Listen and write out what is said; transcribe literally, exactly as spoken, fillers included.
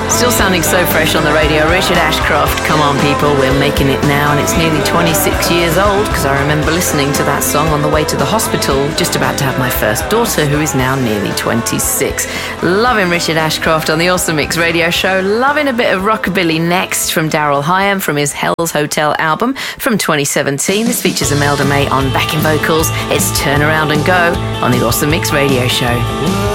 Still sounding so fresh on the radio. Richard Ashcroft, Come On People, we're making it now. And it's nearly twenty-six years old because I remember listening to that song on the way to the hospital, just about to have my first daughter, who is now nearly twenty-six. Loving Richard Ashcroft on the Awesome Mix radio show. Loving a bit of rockabilly next from Daryl Hyam from his Hell's Hotel album from twenty seventeen. This features Imelda May on backing vocals. It's Turn Around and Go on the Awesome Mix radio show.